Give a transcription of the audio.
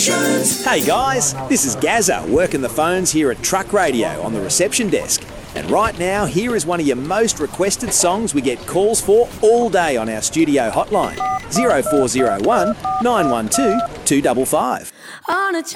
Hey guys, this is Gazza working the phones here at Truck Radio on the reception desk. And right now, here is one of your most requested songs we get calls for all day on our studio hotline. 0401 912 255.